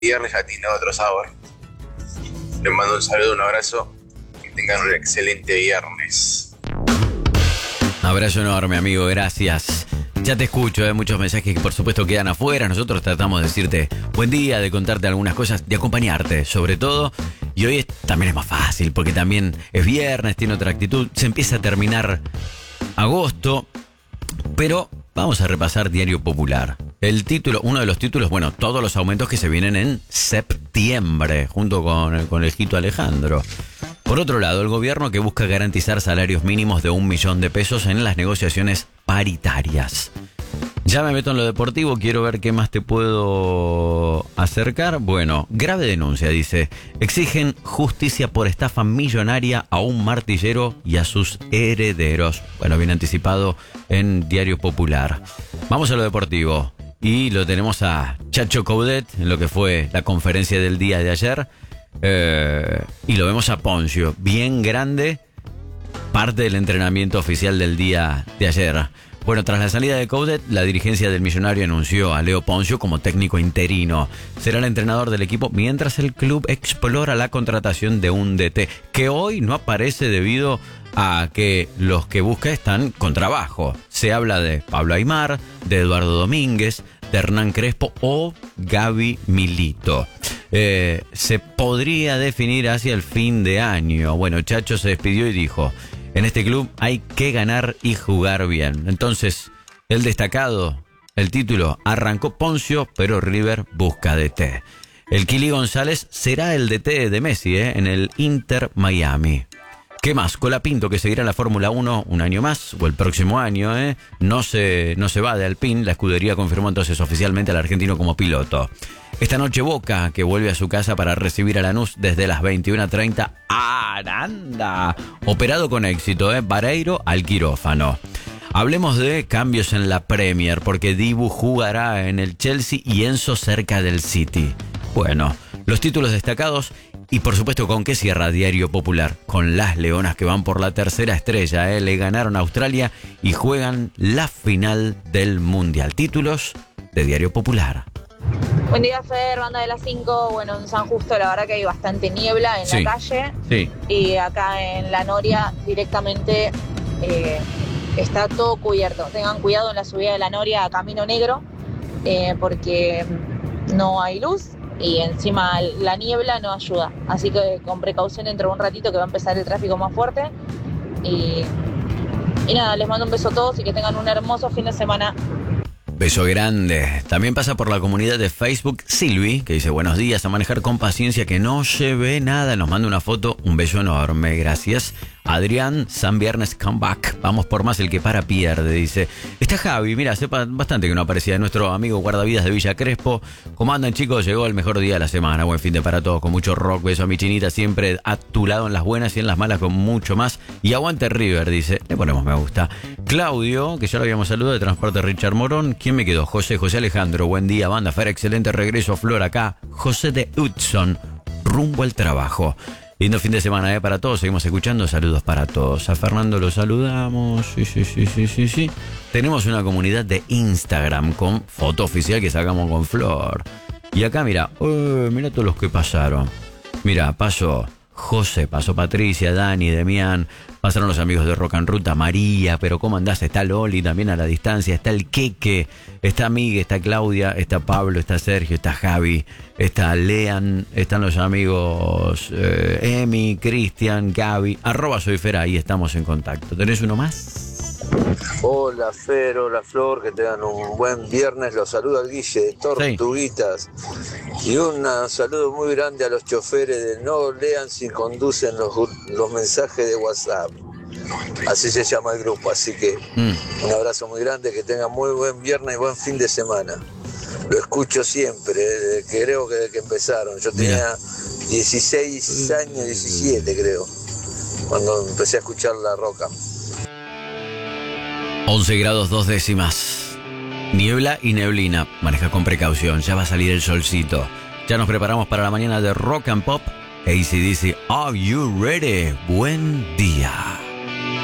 viernes ya tiene otro sabor. Les mando un saludo, un abrazo, que tengan un excelente viernes. Abrazo enorme, amigo, gracias. Ya te escucho, muchos mensajes que por supuesto quedan afuera. Nosotros tratamos de decirte buen día, de contarte algunas cosas, de acompañarte sobre todo. Y hoy también es más fácil porque también es viernes, tiene otra actitud. Se empieza a terminar agosto, pero vamos a repasar Diario Popular. El título, uno de los títulos, bueno, todos los aumentos que se vienen en septiembre, junto con el Jito Alejandro. Por otro lado, el gobierno que busca garantizar salarios mínimos de 1 millón de pesos en las negociaciones paritarias. Ya me meto en lo deportivo, quiero ver qué más te puedo acercar. Bueno, grave denuncia, dice. Exigen justicia por estafa millonaria a un martillero y a sus herederos. Bueno, bien anticipado en Diario Popular. Vamos a lo deportivo. Y lo tenemos a Chacho Coudet en lo que fue la conferencia del día de ayer. Y lo vemos a Poncio, bien grande, parte del entrenamiento oficial del día de ayer. Bueno, tras la salida de Coudet, la dirigencia del Millonario anunció a Leo Poncio como técnico interino. Será el entrenador del equipo mientras el club explora la contratación de un DT, que hoy no aparece debido a que los que busca están con trabajo. Se habla de Pablo Aimar, de Eduardo Domínguez, de Hernán Crespo o Gaby Milito. Se podría definir hacia el fin de año. Bueno, Chacho se despidió y dijo: en este club hay que ganar y jugar bien. Entonces, el destacado, el título, arrancó Poncio, pero River busca DT. El Kili González será el DT de Messi, en el Inter Miami. ¿Qué más? Colapinto, que seguirá la Fórmula 1 un año más, o el próximo año, no se va de Alpine. La escudería confirmó entonces oficialmente al argentino como piloto. Esta noche Boca, que vuelve a su casa para recibir a Lanús desde las 21:30. ¡Aranda! Operado con éxito, Vareiro al quirófano. Hablemos de cambios en la Premier, porque Dibu jugará en el Chelsea y Enzo cerca del City. Bueno, los títulos destacados. Y por supuesto, ¿con qué cierra Diario Popular? Con las Leonas, que van por la tercera estrella. Le ganaron a Australia y juegan la final del Mundial. Títulos de Diario Popular. Buen día, Fer, banda de las 5. Bueno, en San Justo la verdad que hay bastante niebla en la calle. Sí. Y acá en La Noria directamente está todo cubierto. Tengan cuidado en la subida de La Noria a Camino Negro, porque no hay luz. Y encima la niebla no ayuda. Así que con precaución dentro de un ratito que va a empezar el tráfico más fuerte. Y nada, les mando un beso a todos y que tengan un hermoso fin de semana. Beso grande. También pasa por la comunidad de Facebook Silvi, que dice: buenos días, a manejar con paciencia que no se ve nada. Nos manda una foto, un beso enorme, gracias. Adrián, San Viernes Comeback. Vamos por más, el que para pierde, dice. Está Javi, mira, sepa bastante que no aparecía nuestro amigo guardavidas de Villa Crespo. ¿Cómo andan, chicos? Llegó el mejor día de la semana. Buen fin de para todos, con mucho rock. Beso a mi chinita, siempre a tu lado en las buenas y en las malas con mucho más. Y aguante River, dice. Le ponemos me gusta. Claudio, que ya lo habíamos saludado, de Transporte Richard Morón. ¿Quién me quedó? José Alejandro, buen día, banda Fer, excelente regreso, Flor acá. José de Hudson, rumbo al trabajo. Lindo fin de semana, para todos. Seguimos escuchando. Saludos para todos. A Fernando lo saludamos. Sí. Tenemos una comunidad de Instagram con foto oficial que sacamos con Flor. Y acá, mira todos los que pasaron. Mira, pasó José, pasó Patricia, Dani, Demián, pasaron los amigos de Rock and Ruta, María, pero ¿cómo andás? Está Loli también a la distancia, está el Queque, está Migue, está Claudia, está Pablo, está Sergio, está Javi, está Lean, están los amigos Emi, Cristian, Gaby, @soyfera, ahí estamos en contacto. ¿Tenés uno más? Hola Fer, hola Flor, que tengan un buen viernes. Los saluda el Guille de Tortuguitas. Sí. Y un saludo muy grande a los choferes de no lean si conducen los mensajes de WhatsApp. Así se llama el grupo, así que un abrazo muy grande, que tengan muy buen viernes y buen fin de semana. Lo escucho siempre, creo que desde que empezaron. Yo tenía 16 años, 17 creo, cuando empecé a escuchar la Roca. 11 grados 2 décimas. Niebla y neblina. Maneja con precaución. Ya va a salir el solcito. Ya nos preparamos para la mañana de Rock and Pop. AC/DC, are you ready? Buen día.